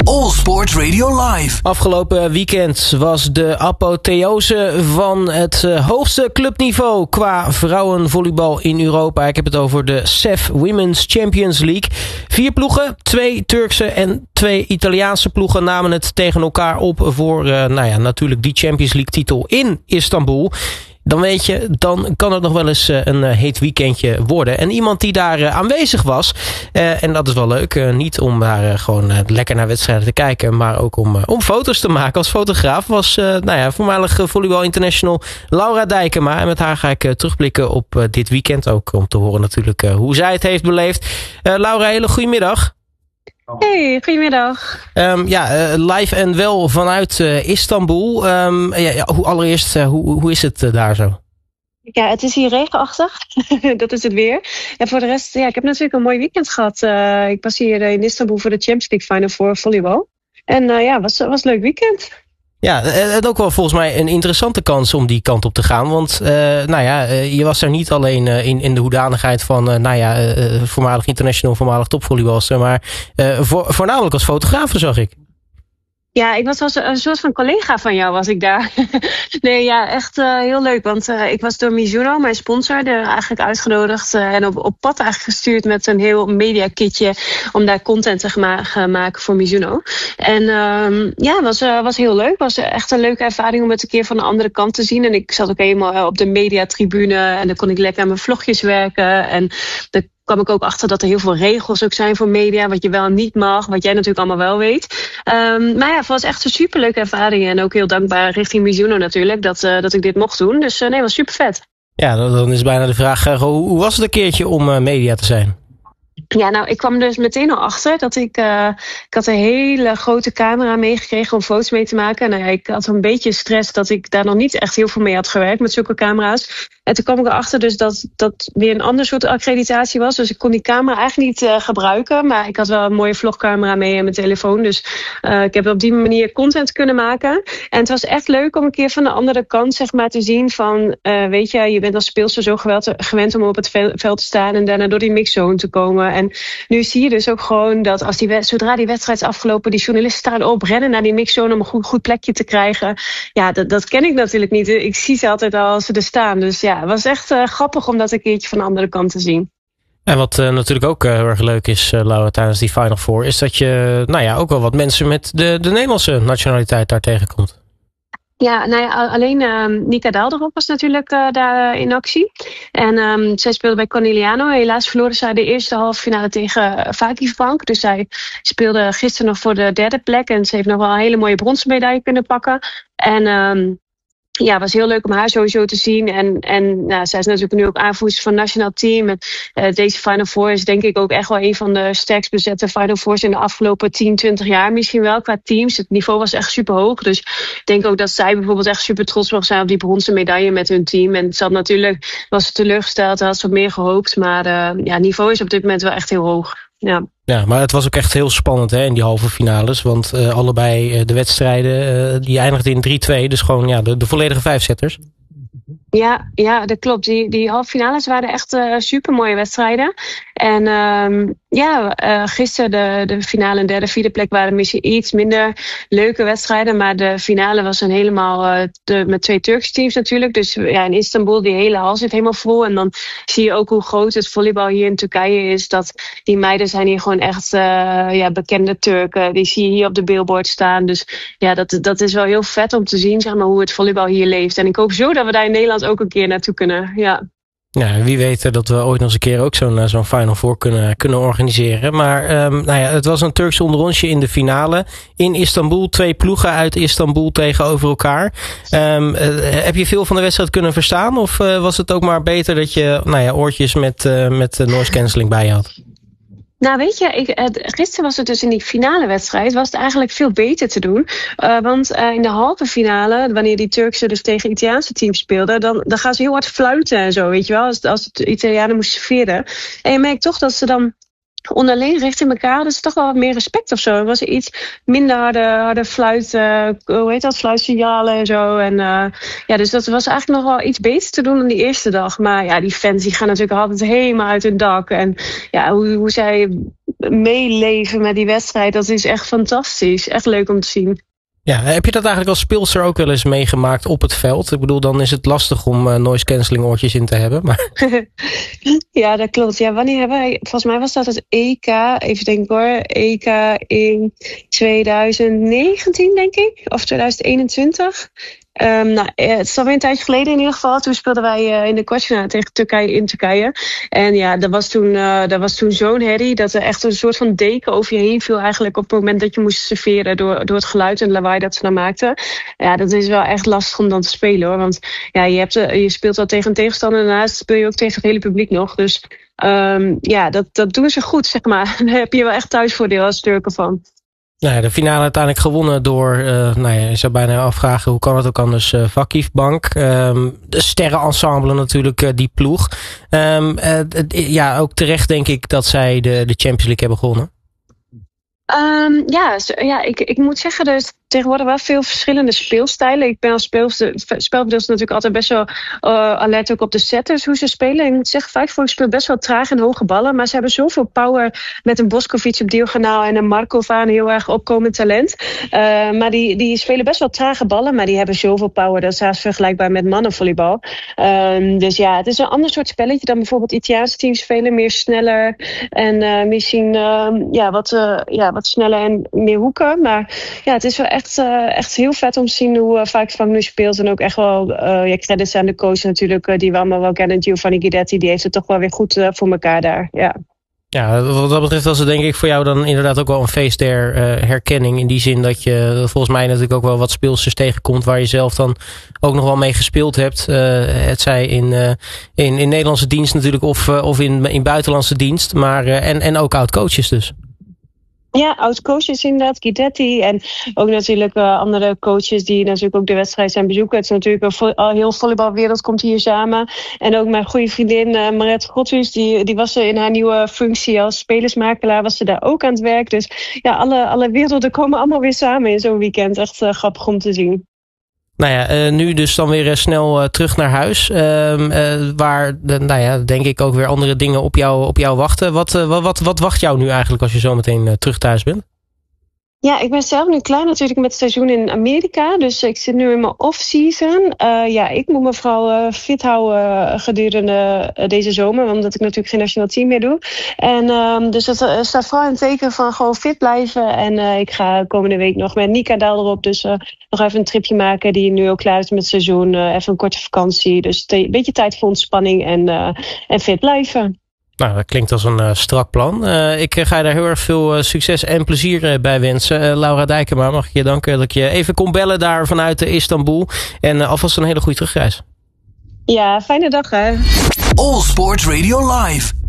All Sport Radio Live. Afgelopen weekend was de apotheose van het hoogste clubniveau qua vrouwenvolleybal in Europa. Ik heb het over de CEF Women's Champions League. 4 ploegen, 2 Turkse en 2 Italiaanse ploegen namen het tegen elkaar op voor natuurlijk die Champions League titel in Istanbul. Dan weet je, dan kan het nog wel eens een heet weekendje worden. En iemand die daar aanwezig was, en dat is wel leuk, niet om daar gewoon lekker naar wedstrijden te kijken, maar ook om foto's te maken als fotograaf, was voormalig volleybal international Laura Dijkema. En met haar ga ik terugblikken op dit weekend, ook om te horen natuurlijk hoe zij het heeft beleefd. Laura, hele goedemiddag. Hey, goedemiddag. Live en wel vanuit Istanbul. Allereerst, hoe is het daar zo? Ja, het is hier regenachtig. Dat is het weer. En voor de rest, ik heb natuurlijk een mooi weekend gehad. Ik was hier in Istanbul voor de Champions League Final voor volleybal. En was een leuk weekend. Ja, het ook wel volgens mij een interessante kans om die kant op te gaan. Want je was er niet alleen in de hoedanigheid van voormalig international, voormalig topvolleybalster, maar voornamelijk als fotograaf, zag ik. Ja, ik was als een soort van collega van jou was ik daar. Nee, ja, echt heel leuk. Want ik was door Mizuno, mijn sponsor, er eigenlijk uitgenodigd en op pad eigenlijk gestuurd met een heel mediakitje om daar content te gaan maken voor Mizuno. En was heel leuk. Was echt een leuke ervaring om het een keer van de andere kant te zien. En ik zat ook helemaal op de mediatribune en dan kon ik lekker aan mijn vlogjes werken. En kwam ik ook achter dat er heel veel regels ook zijn voor media, wat je wel en niet mag, wat jij natuurlijk allemaal wel weet. Het was echt een superleuke ervaring en ook heel dankbaar richting Mizuno natuurlijk dat ik dit mocht doen. Dus het was super vet. Ja, dan is bijna de vraag, hoe was het een keertje om media te zijn? Ja, nou, ik kwam dus meteen al achter dat ik had een hele grote camera meegekregen om foto's mee te maken. En ik had een beetje stress dat ik daar nog niet echt heel veel mee had gewerkt met zulke camera's. En toen kwam ik erachter dus dat weer een ander soort accreditatie was. Dus ik kon die camera eigenlijk niet gebruiken. Maar ik had wel een mooie vlogcamera mee en mijn telefoon. Dus ik heb op die manier content kunnen maken. En het was echt leuk om een keer van de andere kant zeg maar te zien van, weet je bent als speelster zo gewend om op het veld te staan en daarna door die mixzone te komen. En nu zie je dus ook gewoon dat als zodra die wedstrijd is afgelopen, die journalisten staan op, rennen naar die mixzone om een goed plekje te krijgen. Ja, dat ken ik natuurlijk niet. Ik zie ze altijd al als ze er staan. Dus ja, het was echt grappig om dat een keertje van de andere kant te zien. En wat natuurlijk ook heel erg leuk is, Laura, tijdens die Final Four, is dat je ook wel wat mensen met de Nederlandse nationaliteit daar tegenkomt. Ja, alleen Nika Daalderop was natuurlijk daar in actie. En zij speelde bij Corneliano. Helaas verloren zij de eerste halve finale tegen Vakifbank. Dus zij speelde gisteren nog voor de 3e plek. En ze heeft nog wel een hele mooie bronzen medaille kunnen pakken. En het was heel leuk om haar sowieso te zien. En zij is natuurlijk nu ook aanvoerster van het nationaal team. En deze Final Four is denk ik ook echt wel een van de sterkst bezette Final Fours in de afgelopen 10, 20 jaar misschien wel qua teams. Het niveau was echt super hoog. Dus ik denk ook dat zij bijvoorbeeld echt super trots mag zijn op die bronzen medaille met hun team. En was ze teleurgesteld, had ze wat meer gehoopt. Maar het niveau is op dit moment wel echt heel hoog. Ja, maar het was ook echt heel spannend in die halve finales. Want allebei de wedstrijden die eindigden in 3-2. Dus gewoon de volledige 5-setters. Ja, dat klopt. Die halve finales waren echt super mooie wedstrijden. En gisteren de finale en 3e, 4e plek waren misschien iets minder leuke wedstrijden. Maar de finale was een helemaal met 2 Turkse teams natuurlijk. Dus in Istanbul, die hele hal zit helemaal vol. En dan zie je ook hoe groot het volleybal hier in Turkije is. Dat die meiden zijn hier gewoon echt bekende Turken. Die zie je hier op de billboard staan. Dus dat is wel heel vet om te zien zeg maar, hoe het volleybal hier leeft. En ik hoop zo dat we daar in Nederland ook een keer naartoe kunnen. Ja, wie weet dat we ooit nog eens een keer ook zo'n Final Four kunnen organiseren. Maar het was een Turks onderrondje in de finale. In Istanbul, 2 ploegen uit Istanbul tegenover elkaar. Heb je veel van de wedstrijd kunnen verstaan? Of was het ook maar beter dat je oortjes met noise cancelling bij je had? Nou weet je, gisteren was het dus in die finale wedstrijd was het eigenlijk veel beter te doen. Want in de halve finale, wanneer die Turkse dus tegen Italiaanse teams speelden, dan gaan ze heel hard fluiten en zo, weet je wel, als de Italianen moesten serveren. En je merkt toch dat ze dan onderling richting elkaar hadden ze toch wel wat meer respect of zo. Er was iets minder harde fluitsignalen en zo. En dus dat was eigenlijk nog wel iets beter te doen dan die eerste dag. Maar die fans die gaan natuurlijk altijd helemaal uit hun dak. En hoe zij meeleven met die wedstrijd. Dat is echt fantastisch. Echt leuk om te zien. Ja, heb je dat eigenlijk als speelster ook wel eens meegemaakt op het veld? Ik bedoel, dan is het lastig om noise cancelling oortjes in te hebben. Maar... Ja, dat klopt. Ja, wanneer hebben wij... Volgens mij was dat het EK. Even denken hoor. EK in 2019, denk ik. Of 2021. Het is alweer een tijdje geleden in ieder geval. Toen speelden wij in de kwartfinale tegen Turkije in Turkije. En ja, dat was toen zo'n herrie dat er echt een soort van deken over je heen viel eigenlijk op het moment dat je moest serveren door het geluid en het lawaai dat ze dan maakten. Ja, dat is wel echt lastig om dan te spelen hoor. Want ja, je speelt wel tegen een tegenstander en daarnaast speel je ook tegen het hele publiek nog. Dus dat doen ze goed, zeg maar. Daar heb je wel echt thuisvoordeel als Turken van. Nou ja, de finale uiteindelijk gewonnen door, je zou bijna afvragen hoe kan het ook anders, Vakif Bank. De sterrenensemble natuurlijk, die ploeg. Ook terecht denk ik dat zij de Champions League hebben gewonnen. Ik moet zeggen, er is tegenwoordig wel veel verschillende speelstijlen. Ik ben als spelbedeelster natuurlijk altijd best wel alert ook op de setters, hoe ze spelen. Ik moet zeggen, Vijfvolk speelt best wel traag en hoge ballen, maar ze hebben zoveel power met een Boskovic op diagonaal en een Markova, een heel erg opkomend talent. Maar die spelen best wel trage ballen, maar die hebben zoveel power. Dat is haast vergelijkbaar met mannenvolleybal. Dus ja, het is een ander soort spelletje dan bijvoorbeeld Italiaanse teams spelen. Meer sneller en misschien wat sneller en meer hoeken. Maar ja, het is wel echt heel vet om te zien hoe Vakif nu speelt. En ook echt wel credits aan de coach natuurlijk, die we allemaal wel kennen. Giovanni Guidetti, die heeft het toch wel weer goed voor elkaar daar. Ja. Ja, wat dat betreft was het denk ik voor jou dan inderdaad ook wel een feest der herkenning. In die zin dat je volgens mij natuurlijk ook wel wat speelsters tegenkomt waar je zelf dan ook nog wel mee gespeeld hebt. Het zij in Nederlandse dienst natuurlijk of in buitenlandse dienst. Maar, en ook oud-coaches dus. Ja, oud-coaches inderdaad, Guidetti. En ook natuurlijk andere coaches die natuurlijk ook de wedstrijd zijn bezoeken. Het is natuurlijk een heel volleybalwereld komt hier samen. En ook mijn goede vriendin Maret Godhuis, die was in haar nieuwe functie als spelersmakelaar, was ze daar ook aan het werk. Dus ja, alle werelden komen allemaal weer samen in zo'n weekend. Echt grappig om te zien. Nou ja, nu dus dan weer snel terug naar huis. Waar, denk ik ook weer andere dingen op jou wachten. Wat wacht jou nu eigenlijk als je zo meteen terug thuis bent? Ja, ik ben zelf nu klaar natuurlijk met het seizoen in Amerika. Dus ik zit nu in mijn off-season. Ik moet me vooral fit houden gedurende deze zomer. Omdat ik natuurlijk geen nationaal team meer doe. En dus dat staat vooral in het teken van gewoon fit blijven. En ik ga komende week nog met Nika Daal erop. Dus nog even een tripje maken die nu ook klaar is met het seizoen. Even een korte vakantie. Dus een beetje tijd voor ontspanning en fit blijven. Nou, dat klinkt als een strak plan. Ik ga je daar heel erg veel succes en plezier bij wensen. Laura Dijkema, mag ik je danken dat ik je even kon bellen daar vanuit Istanbul. En alvast een hele goede terugreis. Ja, fijne dag hè. All Sport Radio Live.